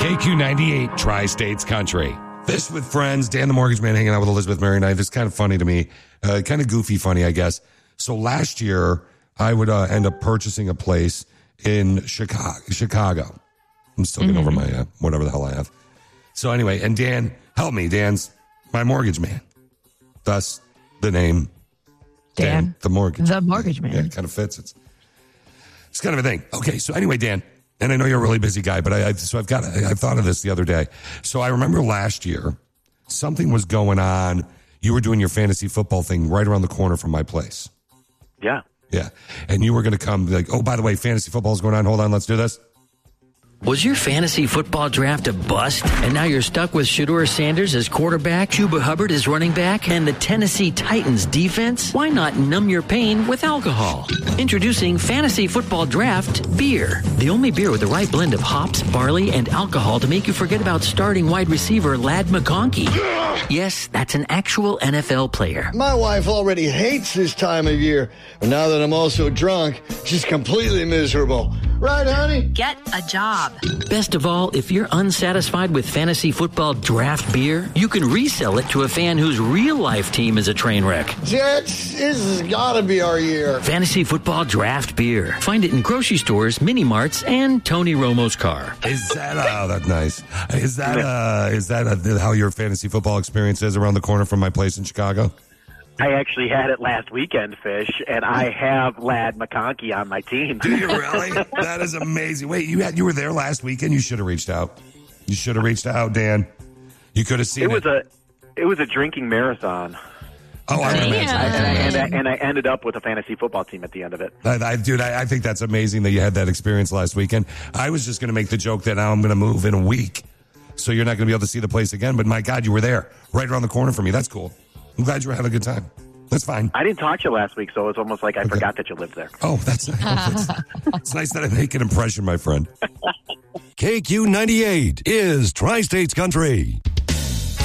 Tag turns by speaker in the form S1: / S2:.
S1: KQ98, Tri-States Country. Fish with Friends, Dan the Mortgage Man hanging out with Elizabeth Mary Knight. It's kind of funny to me. Kind of goofy funny, I guess. So last year, I would end up purchasing a place in Chicago. I'm still getting over my whatever the hell I have. So anyway, and Dan, help me. Dan's my mortgage man. Thus, the name Dan the Mortgage.
S2: The Mortgage Man.
S1: Yeah, it kind of fits. It's kind of a thing. Okay, so anyway, Dan, and I know you're a really busy guy, but I thought of this the other day. So I remember last year, something was going on. You were doing your fantasy football thing right around the corner from my place.
S3: Yeah.
S1: Yeah. And you were going to come like, oh, by the way, fantasy football is going on. Hold on, let's do this.
S4: Was your fantasy football draft a bust? And now you're stuck with Shedeur Sanders as quarterback, Chuba Hubbard as running back, and the Tennessee Titans defense? Why not numb your pain with alcohol? Introducing Fantasy Football Draft Beer. The only beer with the right blend of hops, barley, and alcohol to make you forget about starting wide receiver Ladd McConkey. Yes, that's an actual NFL player.
S5: My wife already hates this time of year. And now that I'm also drunk, she's completely miserable. Right, honey?
S6: Get a job.
S4: Best of all, if you're unsatisfied with fantasy football draft beer, you can resell it to a fan whose real-life team is a train wreck.
S5: Jets, this has got to be our year.
S4: Fantasy football draft beer. Find it in grocery stores, mini-marts, and Tony Romo's car.
S1: Is that, that's nice. Is that how your fantasy football experience is around the corner from my place in Chicago?
S3: I actually had it last weekend, Fish, and I have Ladd McConkey on my team.
S1: Do you really? That is amazing. Wait, you were there last weekend? You should have reached out. You should have reached out, Dan. You could have seen it.
S3: It was a drinking marathon.
S1: Oh, I imagine.
S3: And I ended up with a fantasy football team at the end of it.
S1: I think that's amazing that you had that experience last weekend. I was just going to make the joke that now I'm going to move in a week, so you're not going to be able to see the place again. But my God, you were there, right around the corner from me. That's cool. I'm glad you were having a good time. That's fine.
S3: I didn't talk to you last week, so it's almost like I forgot that you lived there.
S1: Oh, that's nice. It's nice that I make an impression, my friend.
S7: KQ98 is Tri-States Country.